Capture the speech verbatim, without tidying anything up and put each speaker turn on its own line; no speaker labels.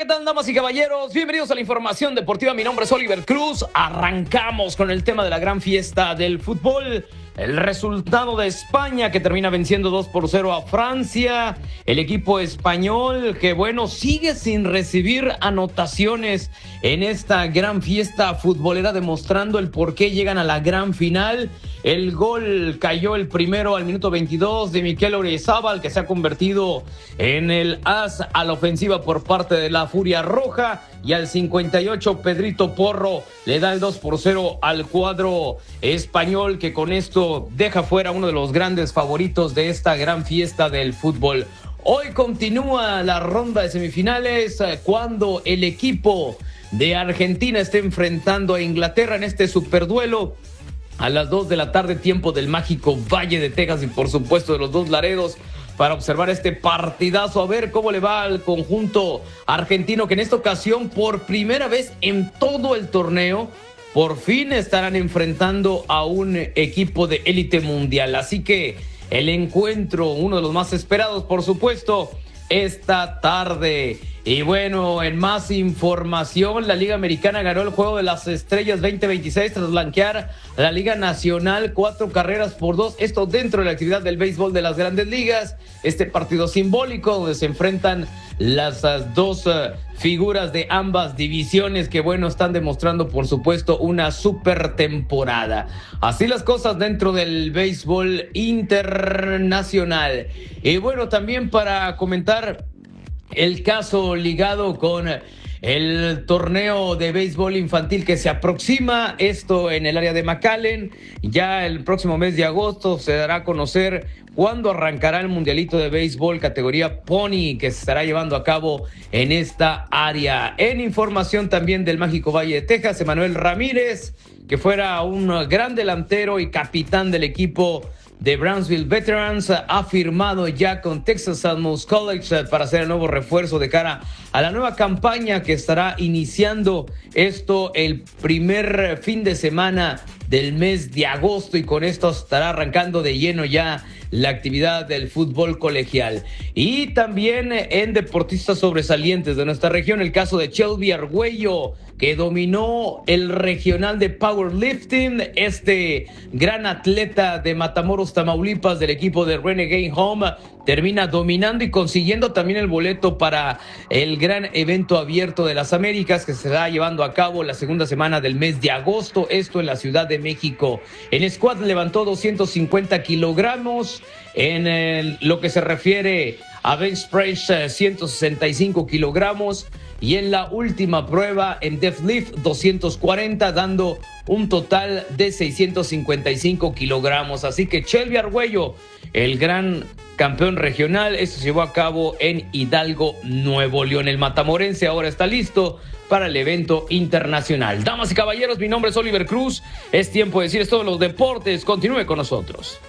¿qué tal, damas y caballeros? Bienvenidos a la información deportiva. Mi nombre es Oliver Cruz. Arrancamos con el tema de la gran fiesta del fútbol. El resultado de España, que termina venciendo dos por cero a Francia. El equipo español, que bueno, sigue sin recibir anotaciones en esta gran fiesta futbolera, demostrando el por qué llegan a la gran final. El gol cayó el primero al minuto veintidós de Mikel Oyarzabal, que se ha convertido en el as a la ofensiva por parte de la Furia Roja. Y al cincuenta y ocho, Pedrito Porro le da el dos por cero al cuadro español, que con esto deja fuera uno de los grandes favoritos de esta gran fiesta del fútbol. Hoy continúa la ronda de semifinales cuando el equipo de Argentina está enfrentando a Inglaterra en este superduelo a las dos de la tarde, tiempo del mágico Valle de Texas y por supuesto de los dos Laredos, para observar este partidazo, a ver cómo le va al conjunto argentino, que en esta ocasión, por primera vez en todo el torneo, por fin estarán enfrentando a un equipo de élite mundial. Así que el encuentro, uno de los más esperados, por supuesto, esta tarde. Y bueno, en más información, la Liga Americana ganó el Juego de las Estrellas veinte veintiséis tras blanquear a la Liga Nacional cuatro carreras por dos. Esto dentro de la actividad del béisbol de las Grandes Ligas. Este partido simbólico donde se enfrentan las uh, dos uh, figuras de ambas divisiones, que bueno, están demostrando por supuesto una super temporada. Así las cosas dentro del béisbol internacional. Y bueno, también para comentar el caso ligado con el torneo de béisbol infantil que se aproxima, esto en el área de McAllen. Ya el próximo mes de agosto se dará a conocer cuándo arrancará el mundialito de béisbol categoría Pony, que se estará llevando a cabo en esta área. En información también del mágico Valle de Texas, Emanuel Ramírez, que fuera un gran delantero y capitán del equipo de Brownsville Veterans, ha firmado ya con Texas A and M College para ser el nuevo refuerzo de cara a la nueva campaña que estará iniciando esto el primer fin de semana del mes de agosto, y con esto estará arrancando de lleno ya la actividad del fútbol colegial. Y también en deportistas sobresalientes de nuestra región, el caso de Shelby Argüello, que dominó el regional de powerlifting. Este gran atleta de Matamoros, Tamaulipas, del equipo de Renegade Home, termina dominando y consiguiendo también el boleto para el gran evento abierto de las Américas, que se estará llevando a cabo la segunda semana del mes de agosto, esto en la Ciudad de México. En squad levantó doscientos cincuenta kilogramos. En el, lo que se refiere a bench press, ciento sesenta y cinco kilogramos. Y en la última prueba en deadlift, doscientos cuarenta, dando un total de seiscientos cincuenta y cinco kilogramos. Así que Shelby Argüello, el gran campeón regional, esto se llevó a cabo en Hidalgo, Nuevo León. El matamorense ahora está listo para el evento internacional. Damas y caballeros, mi nombre es Oliver Cruz. Es tiempo de decir esto de los deportes. Continúe con nosotros.